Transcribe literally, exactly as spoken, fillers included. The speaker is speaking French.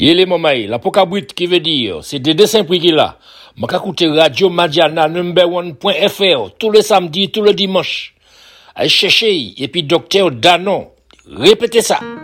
Il est mamaï, la pokabrit qui veut dire, c'est des dessins prix qu'il a. M'a écouter Radio Madiana number one point f r tous les samedis, tous les dimanches. Allez chercher, et puis docteur Danon. Répétez ça.